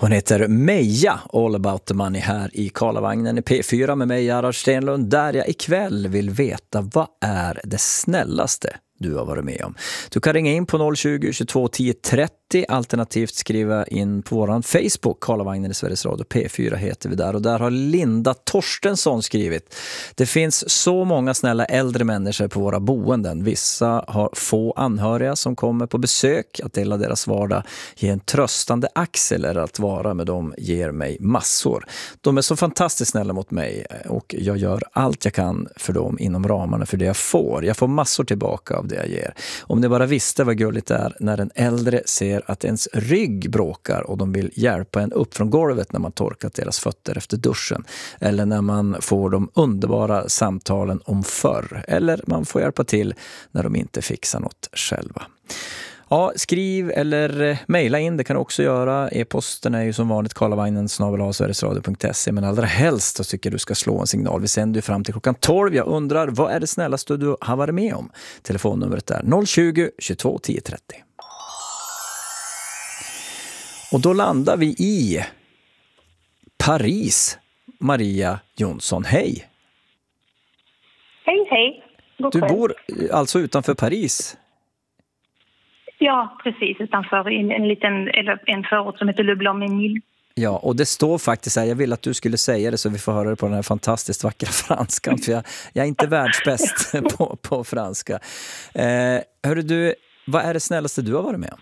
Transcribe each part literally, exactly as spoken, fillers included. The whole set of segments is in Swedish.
Hon heter Meja, All About the Money, här i Karlavagnen i P fyra med mig, Gerhard Stenlund, där jag ikväll vill veta vad är det snällaste du har varit med om. Du kan ringa in på noll tjugo, tjugotvå, tio, trettio, alternativt skriva in på våran Facebook, Karlavagnen i Sveriges Radio, P fyra heter vi där. Och där har Linda Torstensson skrivit: det finns så många snälla äldre människor på våra boenden. Vissa har få anhöriga som kommer på besök. Att dela deras vardag ger en tröstande axel, eller att vara med dem ger mig massor. De är så fantastiskt snälla mot mig och jag gör allt jag kan för dem inom ramarna för det jag får. Jag får massor tillbaka av det jag ger. Om ni bara visste vad gulligt det är när en äldre ser att ens rygg bråkar och de vill hjälpa en upp från golvet när man torkat deras fötter efter duschen. Eller när man får de underbara samtalen om förr. Eller man får hjälpa till när de inte fixar något själva. Ja, skriv eller mejla in, det kan du också göra. E-posten är ju som vanligt karlavagnen snabel-a sverigesradio punkt se, men allra helst så tycker du ska slå en signal. Vi sänder ju fram till klockan tolv. Jag undrar, vad är det snällaste du har varit med om? Telefonnumret är noll tjugo, tjugotvå, tio, trettio. Och då landar vi i Paris. Maria Jonsson, hej! Hej, hej! God Du kväll. bor alltså utanför Paris? Ja, precis. Utanför en, en liten eller en förort som heter Le Blanc-Ménil. Ja, och det står faktiskt här, jag vill att du skulle säga det så vi får höra det på den här fantastiskt vackra franskan, för jag, jag är inte världsbäst på, på franska. Eh, hörru du, vad är det snällaste du har varit med om?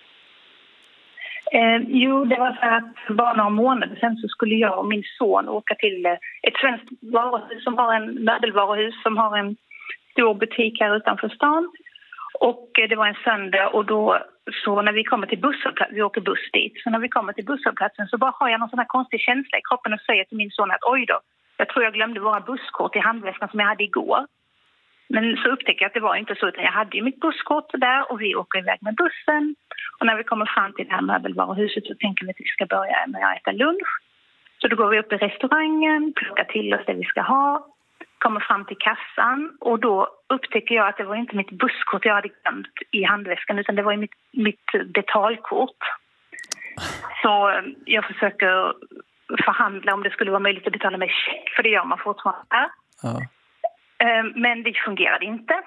Eh, jo, det var så att bara några månader sedan så skulle jag och min son åka till eh, ett svenskt varuhus som har en möbelvaruhus som har en stor butik här utanför stan. Och eh, det var en söndag och då så när vi kommer till busshållplatsen, vi åker buss dit, så när vi kommer till busshållplatsen så bara har jag någon sån här konstig känsla i kroppen och säger till min son att oj då, jag tror jag glömde våra busskort i handväskan som jag hade igår. Men så upptäcker jag att det var inte så, utan jag hade ju mitt busskort där och vi åker iväg med bussen. Och när vi kommer fram till det här möbelvaruhuset så tänker vi att vi ska börja med att äta lunch. Så då går vi upp i restaurangen, plockar till oss det vi ska ha, kommer fram till kassan och då upptäcker jag att det var inte mitt busskort jag hade glömt i handväskan utan det var mitt, mitt betalkort. Så jag försöker förhandla om det skulle vara möjligt att betala med check, för det gör man fortfarande. Ja. Men det fungerade inte.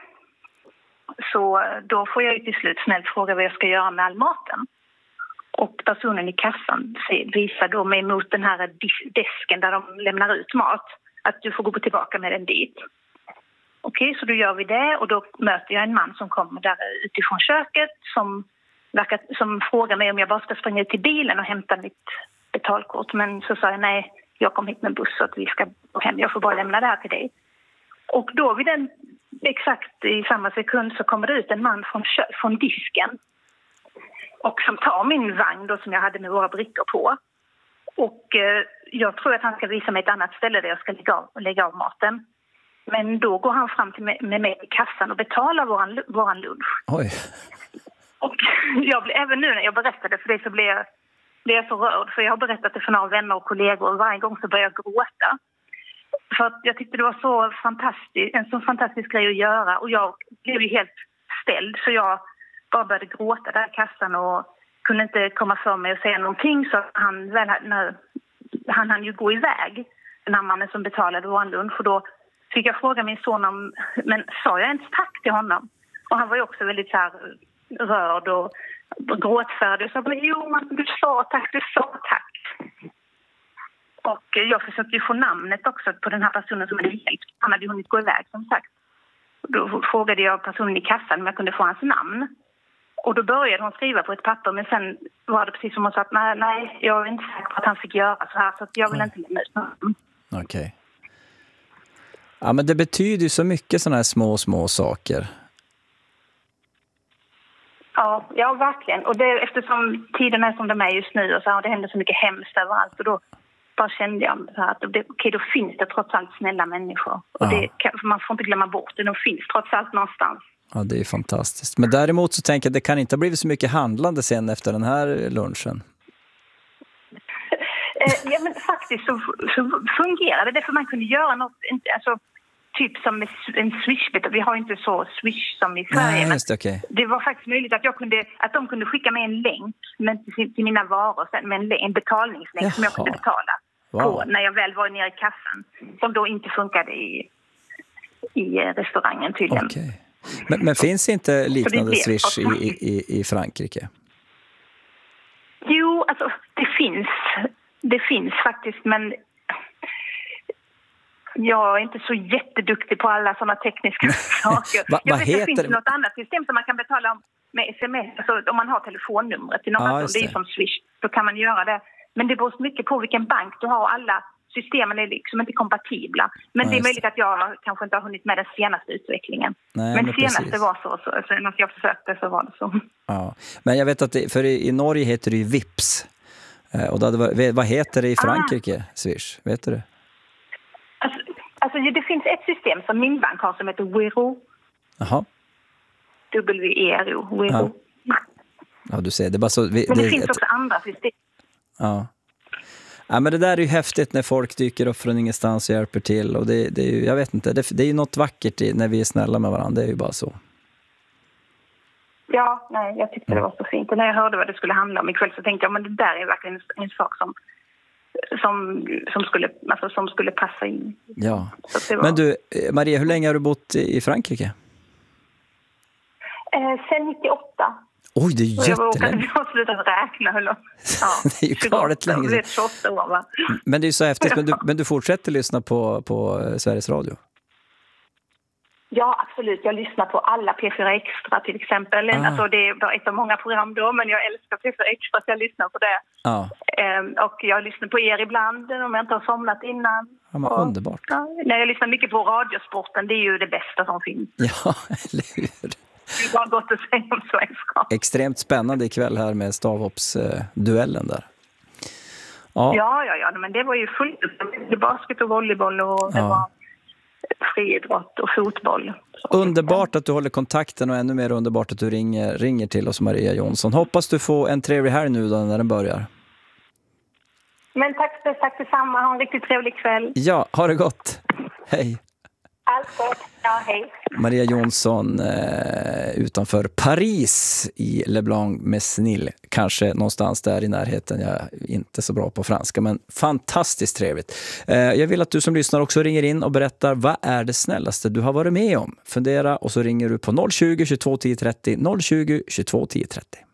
Så då får jag till slut snällt fråga vad jag ska göra med all maten. Och personen i kassan visar då mig mot den här desken där de lämnar ut mat. Att du får gå tillbaka med den dit. Okej, så då gör vi det och då möter jag en man som kommer där utifrån köket som, verkar, som frågar mig om jag bara ska springa ut till bilen och hämta mitt betalkort. Men så sa jag nej, jag kom hit med buss så att vi ska gå hem. Jag får bara lämna det här till dig. Och då vid den, exakt i samma sekund så kommer det ut en man från, från disken. Och som tar min vagn då som jag hade med våra brickor på. Och eh, jag tror att han ska visa mig ett annat ställe där jag ska lägga av, lägga av maten. Men då går han fram till mig, med mig i kassan och betalar våran, våran lunch. Oj. Och jag blev, även nu när jag berättade för det så blev jag, blev jag så rörd. För jag har berättat det för några vänner och kollegor och varje gång så börjar jag gråta. För att jag tyckte det var så fantastiskt, en så fantastisk grej att göra. Och jag blev ju helt ställd så jag bara började gråta där i kassan och kunde inte komma för mig och säga någonting. Så han, väl, när, han hann ju gå iväg, den här mannen som betalade vår lunch. Och då fick jag fråga min son om, men sa jag ens tack till honom? Och han var ju också väldigt så här rörd och gråtfärdig. Så jag bara, jo man, du sa tack, du sa tack. Och jag försökte ju få namnet också på den här personen som hade hjälpt. Han hade ju hunnit gå iväg som sagt. Då frågade jag personen i kassan om jag kunde få hans namn. Och då började hon skriva på ett papper, men sen var det precis som hon sa att nej, nej jag är inte säker på att han fick göra så här, så att jag vill inte lämna ut någon. Okej. Okay. Ja, men det betyder ju så mycket sådana här små, små saker. Ja, ja verkligen. Och det, eftersom tiden är som de är just nu och så här, det händer så mycket hemskt överallt och då bara kände jag så här att det, okej, då finns det trots allt snälla människor. Och ja. det kan, man får inte glömma bort det, de finns trots allt någonstans. Ja, det är fantastiskt. Men däremot så tänker jag att det kan inte ha blivit så mycket handlande sen efter den här lunchen. Ja, men faktiskt så, så fungerade det, för man kunde göra något, alltså, typ som en Swish. Vi har inte så Swish som i Sverige. Nej, just det, okay. Det var faktiskt möjligt att, jag kunde, att de kunde skicka med en länk men till, till mina varor sen, med en, en betalningslänk. Jaha. Som jag kunde betala wow. på när jag väl var nere i kassan. Som då inte funkade i, i restaurangen tydligen. Okay. Men, men finns inte liknande Swish i, i, i Frankrike? Jo, alltså det finns. Det finns faktiskt, men jag är inte så jätteduktig på alla sådana tekniska saker. Va, jag vad vet heter det finns något annat system som man kan betala med sms. Alltså om man har telefonnumret till någon ja, person, det är som Swish, då kan man göra det. Men det beror mycket på vilken bank du har. Alla systemen är liksom inte kompatibla. Men ja, det är möjligt det. Att jag kanske inte har hunnit med den senaste utvecklingen. Nej, men, men senaste precis. var så, så, så när jag försökte så var det så. Ja. Men jag vet att det, för i, i Norge heter det ju Vips. Och då hade, vad heter det i Frankrike, ah. Swish? Vet du det? Alltså, alltså det finns ett system som min bank har som heter Wero. Jaha. W E R O. Wero. Ja. Ja, du ser. Det är bara så, vi, men det, det finns ett... också andra system. Ja. Ja, men det där är ju häftigt när folk dyker upp från ingenstans och hjälper till. Och det, det är ju, jag vet inte, det, det är ju något vackert i, när vi är snälla med varandra. Det är ju bara så. Ja, nej, jag tyckte det var så fint. Och när jag hörde vad det skulle handla om ikväll så tänkte jag, men det där är verkligen en, en sak som, som, som, skulle, alltså, som skulle passa in. Ja, var... men du, Maria, hur länge har du bott i Frankrike? Eh, sen nittioåtta. Oj, det är jättelänge. Jag har slutat räkna hur långt. Ja, det är ju galet länge. Det är tjugoåtta år, va? Men det är ju så häftigt. Men du, men du fortsätter lyssna på, på Sveriges Radio? Ja, absolut. Jag lyssnar på alla P fyra Extra till exempel. Ah. Alltså, det var ett av många program då, men jag älskar P fyra Extra så jag lyssnar på det. Ah. Ehm, och jag lyssnar på er ibland om jag inte har somnat innan. Ja, men och, underbart. Ja, nej, jag lyssnar mycket på Radiosporten. Det är ju det bästa som finns. Ja, eller hur? Det var gott att säga om svenska. Extremt spännande ikväll här med stavhoppsduellen där. Ja. ja, ja, ja. Men det var ju fullt upp. Basket och volleyboll och det ja. var friidrott och fotboll. Så. Underbart att du håller kontakten och ännu mer underbart att du ringer, ringer till oss, Maria Jonsson. Hoppas du får en trevlig här nu då när den börjar. Men tack, tack detsamma. Ha en riktigt trevlig kväll. Ja, ha det gott. Hej. Allt gott. Ja, hej. Maria Jonsson eh, utanför Paris i Le Blanc-Mesnil. Kanske någonstans där i närheten. Jag är inte så bra på franska, men fantastiskt trevligt. Eh, jag vill att du som lyssnar också ringer in och berättar vad är det snällaste du har varit med om. Fundera och så ringer du på noll tjugo, tjugotvå, tio trettio, noll tjugo, tjugotvå, tio trettio.